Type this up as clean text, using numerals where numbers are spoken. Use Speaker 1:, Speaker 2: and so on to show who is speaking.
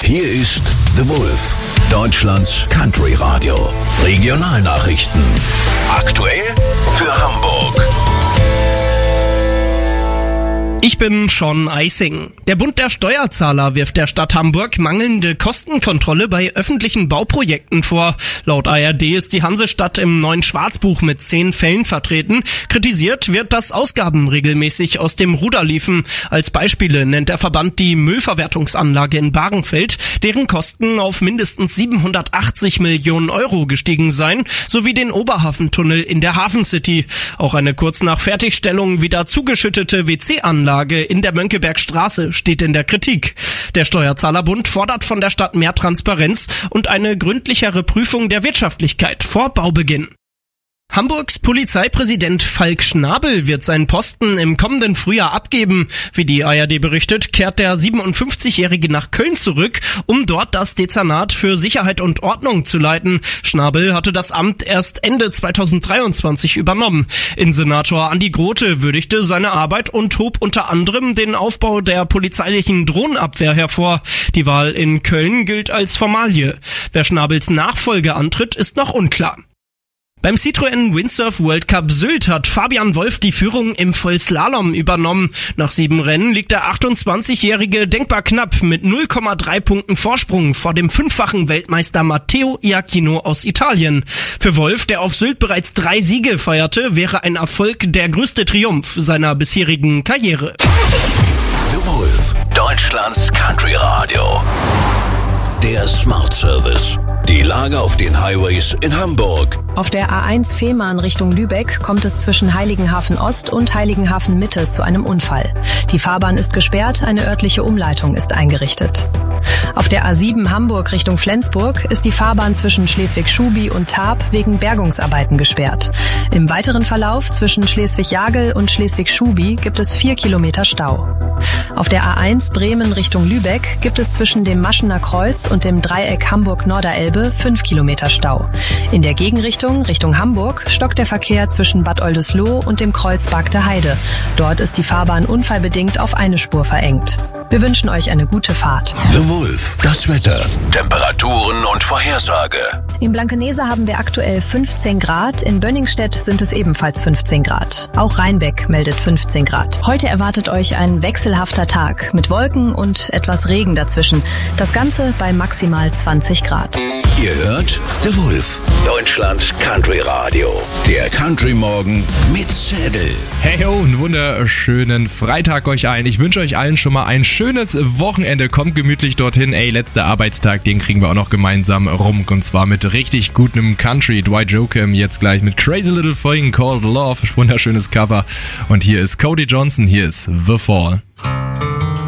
Speaker 1: Hier ist The Wolf, Deutschlands Country Radio. Regionalnachrichten. Aktuell für Hamburg.
Speaker 2: Ich bin Sean Eising. Der Bund der Steuerzahler wirft der Stadt Hamburg mangelnde Kostenkontrolle bei öffentlichen Bauprojekten vor. Laut ARD ist die Hansestadt im neuen Schwarzbuch mit 10 Fällen vertreten. Kritisiert wird, dass Ausgaben regelmäßig aus dem Ruder liefen. Als Beispiele nennt der Verband die Müllverwertungsanlage in Barenfeld, deren Kosten auf mindestens 780 Millionen Euro gestiegen seien, sowie den Oberhafentunnel in der Hafencity. Auch eine kurz nach Fertigstellung wieder zugeschüttete WC-Anlage in der Mönckebergstraße steht in der Kritik. Der Steuerzahlerbund fordert von der Stadt mehr Transparenz und eine gründlichere Prüfung der Wirtschaftlichkeit vor Baubeginn. Hamburgs Polizeipräsident Falk Schnabel wird seinen Posten im kommenden Frühjahr abgeben. Wie die ARD berichtet, kehrt der 57-Jährige nach Köln zurück, um dort das Dezernat für Sicherheit und Ordnung zu leiten. Schnabel hatte das Amt erst Ende 2023 übernommen. Innensenator Andi Grote würdigte seine Arbeit und hob unter anderem den Aufbau der polizeilichen Drohnenabwehr hervor. Die Wahl in Köln gilt als Formalie. Wer Schnabels Nachfolge antritt, ist noch unklar. Beim Citroën Windsurf World Cup Sylt hat Fabian Wolf die Führung im Vollslalom übernommen. Nach 7 Rennen liegt der 28-Jährige denkbar knapp mit 0,3 Punkten Vorsprung vor dem 5-fachen Weltmeister Matteo Iachino aus Italien. Für Wolf, der auf Sylt bereits 3 Siege feierte, wäre ein Erfolg der größte Triumph seiner bisherigen Karriere.
Speaker 1: The Wolf, Deutschlands Country Radio. Der Smart Service. Die Lage auf den Highways in Hamburg.
Speaker 3: Auf der A1 Fehmarn Richtung Lübeck kommt es zwischen Heiligenhafen Ost und Heiligenhafen Mitte zu einem Unfall. Die Fahrbahn ist gesperrt, eine örtliche Umleitung ist eingerichtet. Auf der A7 Hamburg Richtung Flensburg ist die Fahrbahn zwischen Schleswig-Schubi und Tarp wegen Bergungsarbeiten gesperrt. Im weiteren Verlauf zwischen Schleswig-Jagel und Schleswig-Schubi gibt es 4 Kilometer Stau. Auf der A1 Bremen Richtung Lübeck gibt es zwischen dem Maschener Kreuz und dem Dreieck Hamburg-Norderelbe 5 Kilometer Stau. In der Gegenrichtung, Richtung Hamburg, stockt der Verkehr zwischen Bad Oldesloe und dem Kreuz Bagde Heide. Dort ist die Fahrbahn unfallbedingt auf eine Spur verengt. Wir wünschen euch eine gute Fahrt.
Speaker 1: The Wolf, das Wetter, Temperaturen und Vorhersage.
Speaker 3: In Blankenese haben wir aktuell 15 Grad, in Bönningstedt sind es ebenfalls 15 Grad. Auch Rheinbeck meldet 15 Grad. Heute erwartet euch ein wechselhafter Tag mit Wolken und etwas Regen dazwischen. Das Ganze bei maximal 20 Grad.
Speaker 1: Ihr hört The Wolf, Deutschlands Country Radio. Der Country Morgen mit Zedel.
Speaker 4: Hey ho, einen wunderschönen Freitag euch allen. Ich wünsche euch allen schon mal ein schönes Wochenende. Kommt gemütlich dorthin. Ey, letzter Arbeitstag, den kriegen wir auch noch gemeinsam rum. Und zwar mit richtig gutem Country. Dwight Joachim jetzt gleich mit Crazy Little Thing Called Love. Wunderschönes Cover. Und hier ist Cody Johnson. Hier ist The Fall.